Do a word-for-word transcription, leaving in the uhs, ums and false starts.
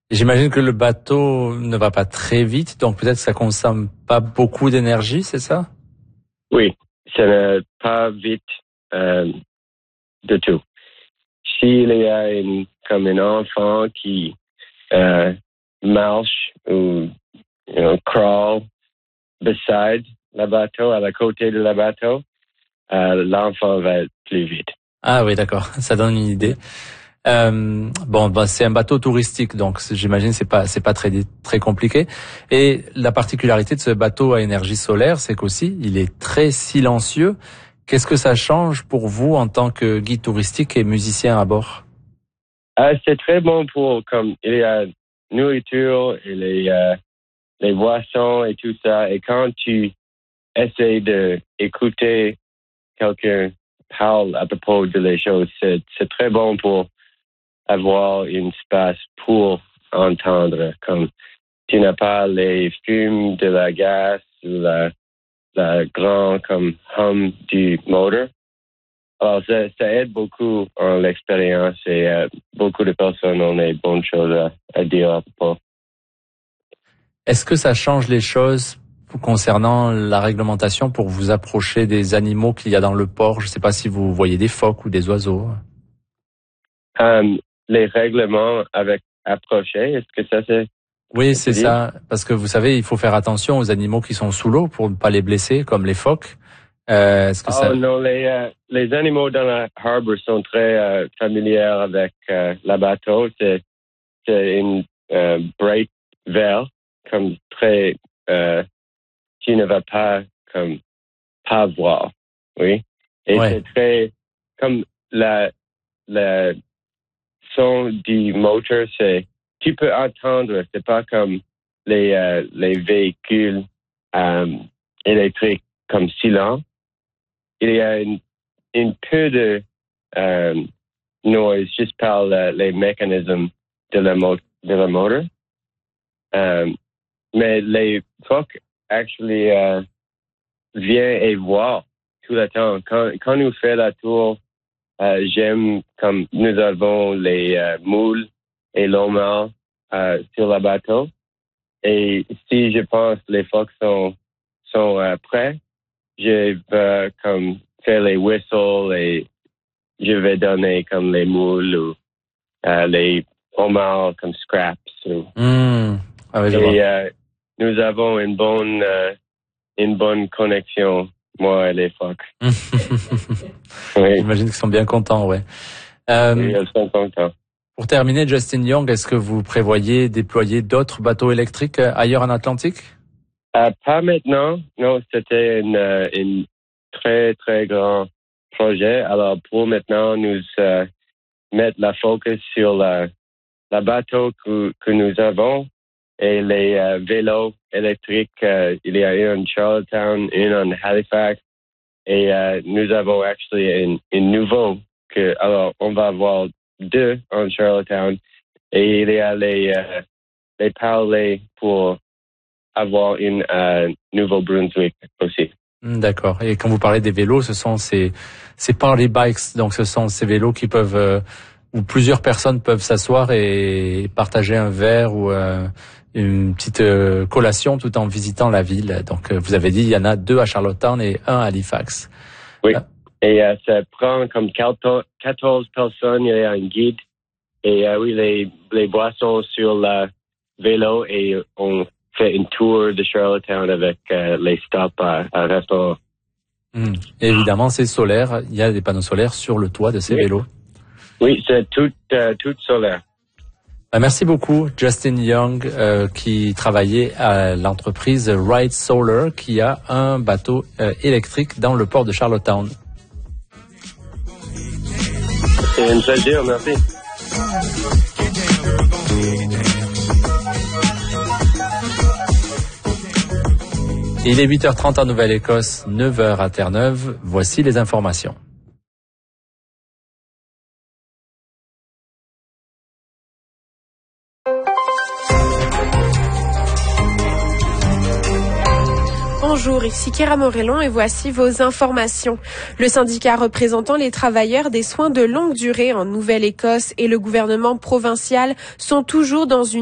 J'imagine que le bateau ne va pas très vite, donc peut-être que ça consomme pas beaucoup d'énergie, c'est ça? Oui, ça ne pas vite euh, de tout. S'il y a une, comme un enfant qui euh, marche ou you know, crawl beside le bateau, à la côté de le bateau, euh, l'enfant va être plus vite. Ah oui, d'accord, ça donne une idée. Euh, bon, bah, c'est un bateau touristique, donc j'imagine c'est pas c'est pas très très compliqué. Et la particularité de ce bateau à énergie solaire, c'est qu'aussi il est très silencieux. Qu'est-ce que ça change pour vous en tant que guide touristique et musicien à bord? Ah, c'est très bon pour comme il y a nourriture et les euh, les boissons et tout ça. Et quand tu essaies de écouter quelqu'un parle à propos de les choses, c'est c'est très bon pour avoir un espace pour entendre. Comme tu n'as pas les fumes de la gaz ou la la grand comme hum du moteur. Alors, ça, ça aide beaucoup en l'expérience et euh, beaucoup de personnes ont des bonnes choses à, à dire à propos. Est-ce que ça change les choses concernant la réglementation pour vous approcher des animaux qu'il y a dans le port? Je ne sais pas si vous voyez des phoques ou des oiseaux. Um, les règlements avec approcher, est-ce que ça c'est... Oui, c'est ça. Parce que vous savez, il faut faire attention aux animaux qui sont sous l'eau pour ne pas les blesser, comme les phoques. Euh, est-ce que oh ça... non, les, euh, les animaux dans la harbor sont très euh, familiers avec euh, la bateau. C'est, c'est une euh, bright vert, comme très... Euh, qui ne va pas comme pas voir, oui. Et ouais. c'est très... Comme la, la son du moteur, c'est... Tu peux entendre, c'est pas comme les, euh, les véhicules euh, électriques comme silence. Il y a une, une peu de euh, noise juste par le, les mécanismes de la, mo- de la moteur. Euh, mais les phoques, actually, euh, viennent et voient tout le temps. Quand, quand nous faisons la tour, euh, j'aime comme nous avons les euh, moules et l'homard euh, sur le bateau. Et si je pense que les phoques sont, sont euh, prêts, je vais comme faire les whistles et je vais donner comme les moules ou euh, les homards comme scraps. Ou... Mmh. Ah oui, je et vois. euh, nous avons une bonne, euh, une bonne connexion, moi et les phoques. Oui. J'imagine qu'ils sont bien contents, ouais. Euh, oui, ils sont contents. Pour terminer, Justin Young, est-ce que vous prévoyez déployer d'autres bateaux électriques ailleurs en Atlantique? Euh, pas maintenant. Non, c'était une, euh, une très, très grand projet. Alors, pour maintenant, nous euh, mettre la focus sur la, la bateau que, que nous avons et les euh, vélos électriques. Euh, il y a un en Charlottetown, un en Halifax. Et euh, nous avons actually un, un nouveau que, alors, on va avoir deux en Charlottetown. Et il y a les, euh, les parlers pour avoir une euh, Nouveau-Brunswick aussi. D'accord. Et quand vous parlez des vélos, ce sont ces, ces party bikes. Donc, ce sont ces vélos qui peuvent, euh, où plusieurs personnes peuvent s'asseoir et partager un verre ou euh, une petite euh, collation tout en visitant la ville. Donc, euh, vous avez dit, il y en a deux à Charlottetown et un à Halifax. Oui. Ah. Et euh, ça prend comme quatorze personnes. Il y a un guide. Et euh, oui, les, les boissons sur le vélo et on fait une tour de Charlottetown avec euh, les stops à, à restaurant. Mmh. Et évidemment, c'est solaire. Il y a des panneaux solaires sur le toit de ces oui. vélos. Oui, c'est tout, euh, tout solaire. Bah, merci beaucoup, Justin Young, euh, qui travaillait à l'entreprise Ride Solar, qui a un bateau euh, électrique dans le port de Charlottetown. C'est un plaisir, merci. Il est huit heures trente en Nouvelle-Écosse, neuf heures à Terre-Neuve. Voici les informations. Bonjour, ici Kéra Morellon et voici vos informations. Le syndicat représentant les travailleurs des soins de longue durée en Nouvelle-Écosse et le gouvernement provincial sont toujours dans une